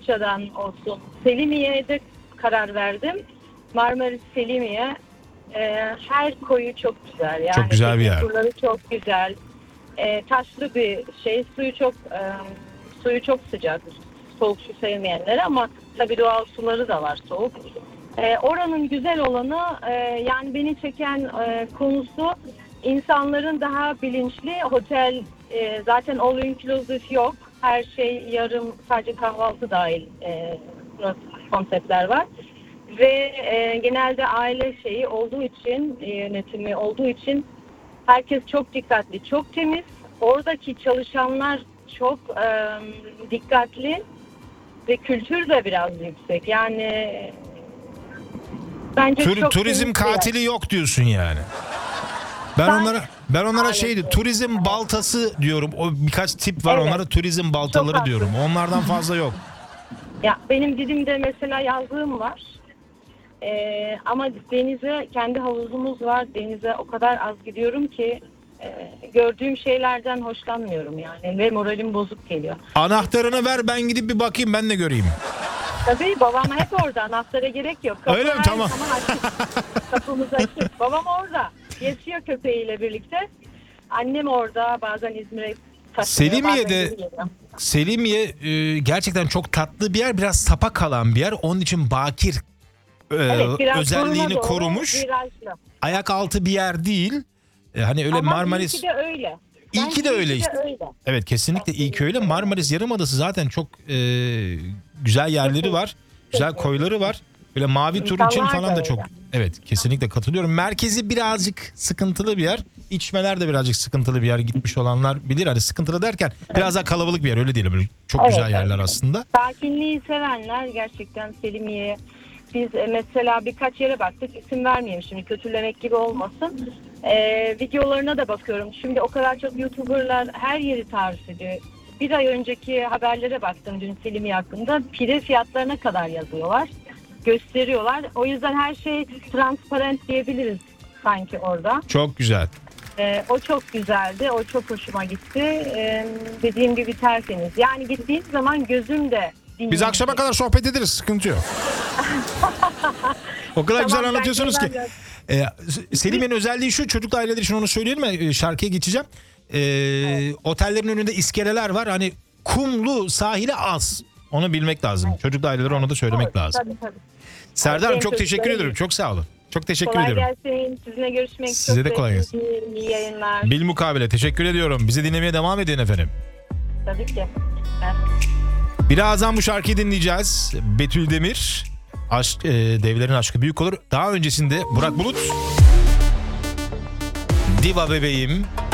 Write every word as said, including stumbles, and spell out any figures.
Datça'dan olsun. Selimiye'ye de karar verdim. Marmaris Selimiye. Ee, her koyu çok güzel. Yani Çok güzel bir yer. Turları çok güzel. Ee, taşlı bir şey. Suyu çok e, suyu çok sıcak. Soğuk su sevmeyenler ama tabii doğal suları da var soğuk. Ee, oranın güzel olanı e, yani beni çeken e, konusu insanların daha bilinçli. Otel e, zaten all inclusive yok. Her şey yarım, sadece kahvaltı dahil e, konseptler var. Ve e, genelde aile şeyi olduğu için, e, yönetimi olduğu için herkes çok dikkatli, çok temiz. Oradaki çalışanlar çok e, dikkatli ve kültür de biraz yüksek. Yani bence Tur, çok turizm temiz bir yer. katili yok diyorsun yani. Ben Ben- onlara ben onlara Maalesef. şeydi, turizm baltası diyorum. O birkaç tip var, Evet. onlara turizm baltaları Çok diyorum. Onlardan fazla yok. Ya benim Didim'de mesela yazlığım var. Ee, ama denize, kendi havuzumuz var. Denize o kadar az gidiyorum ki e, gördüğüm şeylerden hoşlanmıyorum yani ve moralim bozuk geliyor. Anahtarını ver, ben gidip bir bakayım, ben de göreyim. Tabii babam hep orada. Anahtara gerek yok. Kapı Öyle mi? her Tamam. zaman açık. Kapımız açık. Babam orada. Yaşıyor köpeğiyle birlikte. Annem orada. Bazen İzmir'e taşınıyor. Selimiye'de- bazen geri geliyor. Selimiye e, gerçekten çok tatlı bir yer, biraz sapa kalan bir yer. Onun için bakir e, Evet, biraz özelliğini koruma doğru, korumuş. virajlı. Ayak altı bir yer değil. E, hani öyle Ama Marmaris. iyi ki de öyle. İyi Bence ki de öyle iyi ki işte. de öyle. Evet, kesinlikle iyi ki öyle. Marmaris Yarımadası zaten çok e, güzel yerleri var. Güzel koyları var. Böyle mavi tur için İnsanlar falan da da çok. öyle. Evet, kesinlikle katılıyorum. Merkezi birazcık sıkıntılı bir yer. İçmeler de birazcık sıkıntılı bir yer. Gitmiş olanlar bilir. Hani sıkıntılı derken biraz daha kalabalık bir yer, öyle değil. Böyle çok Evet, güzel yerler evet. aslında. Sakinliği sevenler gerçekten Selimiye. Biz e, mesela birkaç yere baktık. İsim vermeyeyim şimdi, kötülemek gibi olmasın. Ee, videolarına da bakıyorum. Şimdi o kadar çok YouTuber'lar her yeri tarif ediyor. Bir ay önceki haberlere baktım dün Selimiye hakkında. Pide fiyatlarına kadar yazıyorlar. Gösteriyorlar. O yüzden her şey transparent diyebiliriz sanki orada. Çok güzel. Ee, o çok güzeldi. O çok hoşuma gitti. Ee, dediğim gibi tertemiz. Yani gittiğim zaman gözüm de dinleyecek. Biz akşama kadar sohbet ederiz, sıkıntı yok. O kadar Tamam, güzel ben anlatıyorsunuz ki. biraz- Ee, Selimiye'nin özelliği şu, çocuklu aileler için onu söyleyelim mi? Ee, Şarkıya geçeceğim. Ee, Otellerin önünde iskeleler var. Hani kumlu sahile az. Onu bilmek lazım. Çocuklu ailelere onu da söylemek Evet, lazım. tabii, tabii. Serdar'ım Benim çok teşekkür çocuklarım- ederim. Çok sağ olun. Çok teşekkür Kolay ediyorum. gelsin. Sizinle görüşmek Size çok de kolay gelsin. zevkli, iyi yayınlar. Bilmukabele teşekkür ediyorum. Bizi dinlemeye devam edin efendim. Tabii ki. Ben... Birazdan bu şarkıyı dinleyeceğiz. Betül Demir. Aşk, e, Devlerin Aşkı Büyük Olur. Daha öncesinde Burak Bulut. Diva Bebeğim.